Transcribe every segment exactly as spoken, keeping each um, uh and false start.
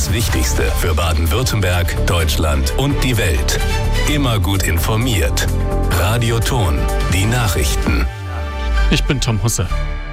Das Wichtigste für Baden-Württemberg, Deutschland und die Welt. Immer gut informiert. Radio Ton, die Nachrichten. Ich bin Tom Husse.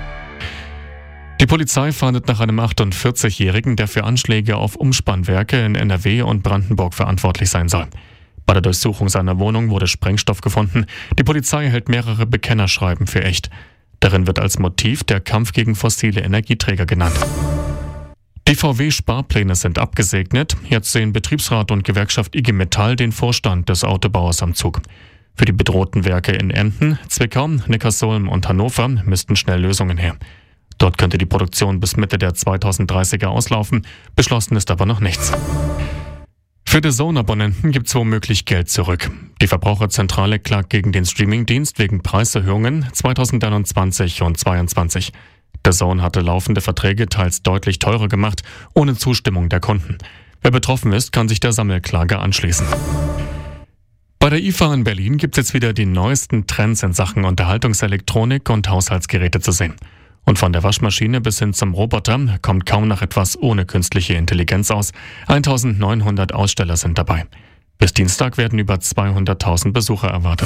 Die Polizei fahndet nach einem achtundvierzigjährigen, der für Anschläge auf Umspannwerke in N R W und Brandenburg verantwortlich sein soll. Bei der Durchsuchung seiner Wohnung wurde Sprengstoff gefunden. Die Polizei hält mehrere Bekennerschreiben für echt. Darin wird als Motiv der Kampf gegen fossile Energieträger genannt. Die V W-Sparpläne sind abgesegnet. Jetzt sehen Betriebsrat und Gewerkschaft I G Metall den Vorstand des Autobauers am Zug. Für die bedrohten Werke in Emden, Zwickau, Neckarsulm und Hannover müssten schnell Lösungen her. Dort könnte die Produktion bis Mitte der zweitausenddreißiger auslaufen. Beschlossen ist aber noch nichts. Für D A Z N-Abonnenten gibt es womöglich Geld zurück. Die Verbraucherzentrale klagt gegen den Streamingdienst wegen Preiserhöhungen zweitausendeinundzwanzig und zweitausendzweiundzwanzig. D A Z N hatte laufende Verträge teils deutlich teurer gemacht, ohne Zustimmung der Kunden. Wer betroffen ist, kann sich der Sammelklage anschließen. Bei der I F A in Berlin gibt es jetzt wieder die neuesten Trends in Sachen Unterhaltungselektronik und Haushaltsgeräte zu sehen. Und von der Waschmaschine bis hin zum Roboter kommt kaum noch etwas ohne künstliche Intelligenz aus. eintausendneunhundert Aussteller sind dabei. Bis Dienstag werden über zweihunderttausend Besucher erwartet.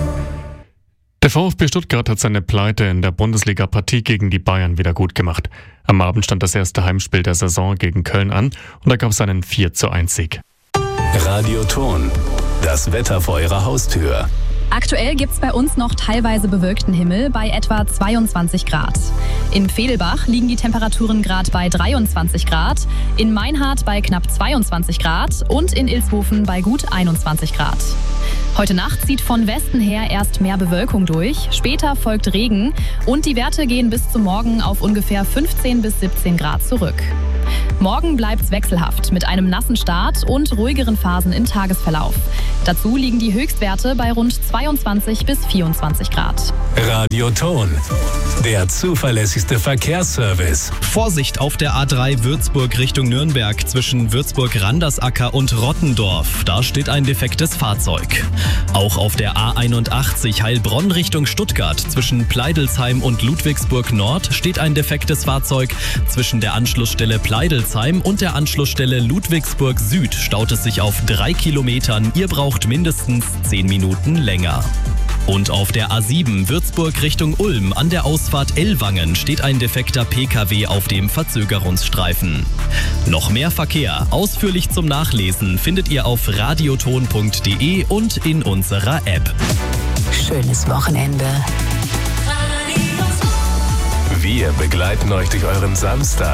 Der VfB Stuttgart hat seine Pleite in der Bundesliga-Partie gegen die Bayern wieder gut gemacht. Am Abend stand das erste Heimspiel der Saison gegen Köln an und da gab es einen vier zu eins Sieg. Radio Ton, das Wetter vor Ihrer Haustür. Aktuell gibt's bei uns noch teilweise bewölkten Himmel bei etwa zweiundzwanzig Grad. In Vedelbach liegen die Temperaturen gerade bei dreiundzwanzig Grad, in Meinhardt bei knapp zweiundzwanzig Grad und in Ilshofen bei gut einundzwanzig Grad. Heute Nacht zieht von Westen her erst mehr Bewölkung durch, später folgt Regen und die Werte gehen bis zum Morgen auf ungefähr fünfzehn bis siebzehn Grad zurück. Morgen bleibt's wechselhaft mit einem nassen Start und ruhigeren Phasen im Tagesverlauf. Dazu liegen die Höchstwerte bei rund zweiundzwanzig bis vierundzwanzig Grad. Radio Ton, der zuverlässigste Verkehrsservice. Vorsicht auf der A drei Würzburg Richtung Nürnberg zwischen Würzburg-Randersacker und Rottendorf. Da steht ein defektes Fahrzeug. Auch auf der A einundachtzig Heilbronn Richtung Stuttgart zwischen Pleidelsheim und Ludwigsburg Nord steht ein defektes Fahrzeug. Zwischen der Anschlussstelle Pleidelsheim und der Anschlussstelle Ludwigsburg Süd staut es sich auf drei Kilometern. Ihr braucht mindestens zehn Minuten länger. Und auf der A sieben Würzburg Richtung Ulm an der Ausfahrt Ellwangen steht ein defekter P K W auf dem Verzögerungsstreifen. Noch mehr Verkehr, ausführlich zum Nachlesen, findet ihr auf radioton punkt de und in unserer App. Schönes Wochenende. Wir begleiten euch durch euren Samstag.